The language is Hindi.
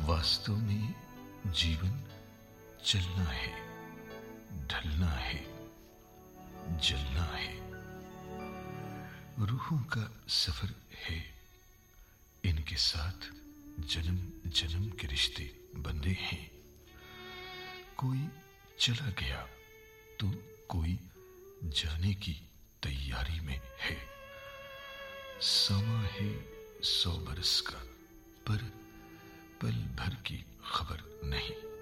वास्तव में जीवन चलना है, ढलना है, जलना है। रूहों का सफर है, इनके साथ जन्म जन्म के रिश्ते बंधे हैं। कोई चला गया तो कोई जाने की तैयारी में है। समा है 100 बरस का, पर पल भर की खबर नहीं।